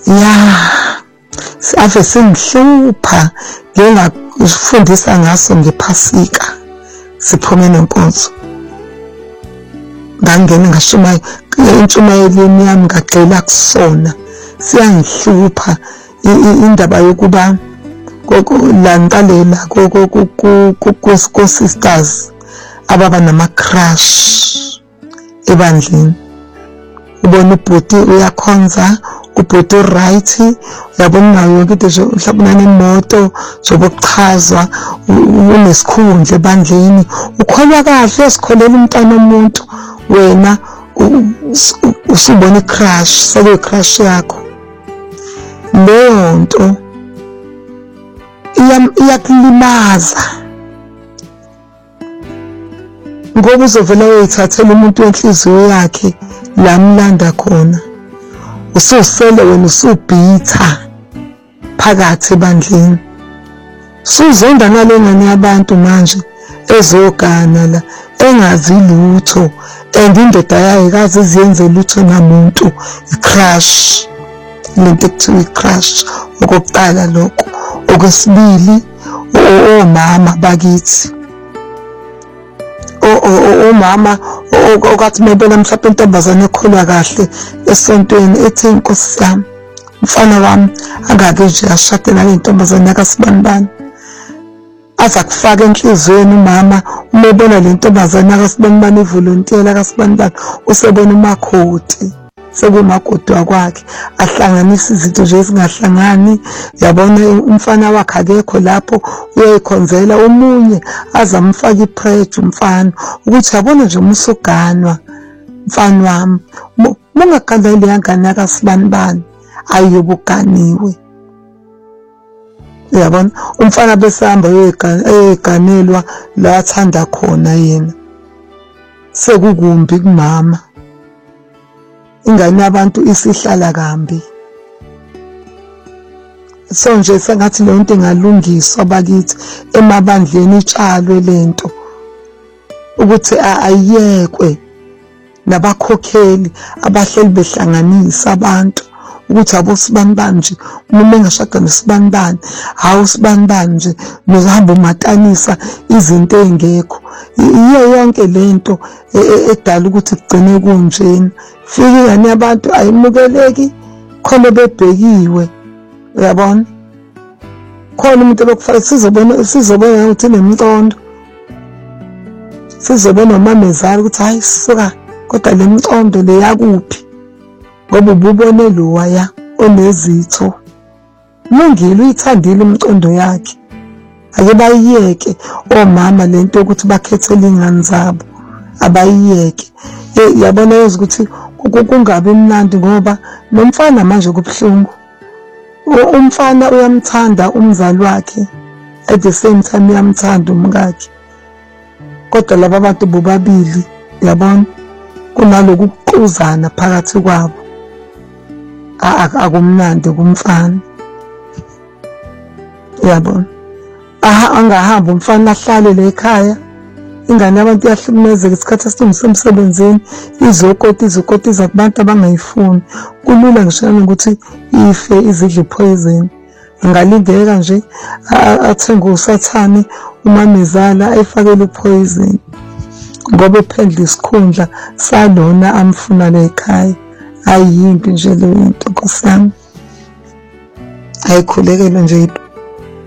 ave singihlupha ngingafundisa ngaso ngephasika siphume nenkonzo ngangena ngashuma intshumayeleni yami ngagxila kusona siyangihlupha indaba yokuba lantalela ko sisters ababa nama crush ebandleni ubona ubhuti uyakhonza ubhuti right uyabona nayo yonke into nje mhlawumbe nemoto zokuchazwa unesikhundla ebandleni ukholwa kahle esikholela umntana omuntu wena usubona icrush sele crush yakho leyo nto iyakulimaza ngoba uzovela uyithathela umuntu wenhliziyo yakhe la mlanda khona ususele wena usubhitha phakathi ebandleni suzonda nalengane yabantu manje ezogana la engazi lutho and indoda yayo kazi izenze lutho namuntu icrush lento ekuthiwa icrush okokuqala lokho okwesibili omama bakithi omama okathi mebona mhlawumbe intombazane ekholwa kahle esontweni ethi inkosi yami mfana wami angake nje ashade nale ntombazane yakasibanibani aza kufaka enhlizweni umama umebona le ntombazane yakasibanibani ivolunteer yakasibanibani usebona umakhoti sekumakoti wakwakhe ahlanganisa izinto nje ezingahlangani yabona umfana wakhe akekho lapho uyayikhonzela omunye azamfaka ipressure umfana ukuthi yabona nje umusuganwa mfana wami mungakhandela yangane yakasibanibani ayobuganiwe yabona umfana besihamba eganelwa la athanda khona yena sekukumbi kumama ingane yabantu isihlala kambi so nje sengathi le nto ingalungiswa bakithi emabandleni itshalwe lento ukuthi ayekwe nabakhokheli abahleli behlanganisa abantu ukuthi abosibanibani nje uma engashada nesibanibani hawu sibanibani nje nohamba umatanisa izinto ezingekho iyo yonke lento edala ukuthi kugcine kunjena fika ingane yabantu ayimukeleki khona bebhekiwe uyabona khona umuntu lokufaka sizobona ukuthi nemcondo sizobona umamezala ukuthi hayi suka kodwa le mcondo le yakuphi ngoba ububone lo waya onezitho Lungile uyithandile umcondo yakhe. Ake bayiyeke omama lento ukuthi bakhethele ingane zabo. Abayiyeke. Yabona yeza ukuthi kungabe imnandi ngoba nomfana manje kubhlungu. Umfana uyamthanda umzali wakhe at the same time uyamthanda umkakhe. Kodwa laba bantu bobabili yabona kunaloku kuquzana phakathi kwabo. Akumnandi kumfana. Yabona. Angahamba umfana ahlale la ekhaya. Ingane yabantu yahlukumezeka isikhathi esisemsebenzini izokoti zabantu abangayifuni. Kulula ngisho ukuthi ife izidle poison. Angalindeka nje athenga usathane umamezala efakele poison. Ngoba ephendla isikhundla salona amfuna la ekhaya. Ayimpi nje le into Nkosi yami. Ayikhulekele nje